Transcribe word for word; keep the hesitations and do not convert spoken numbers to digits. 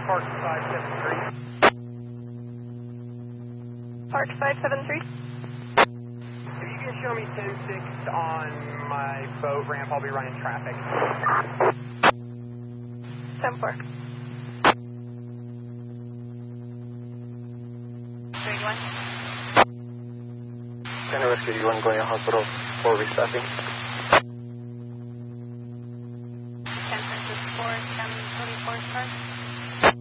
Park five seven three. Park five seven three. If you can show me ten six on my boat ramp, I'll be running traffic. ten four. Center Rescue, you want going to hospital for restaffing?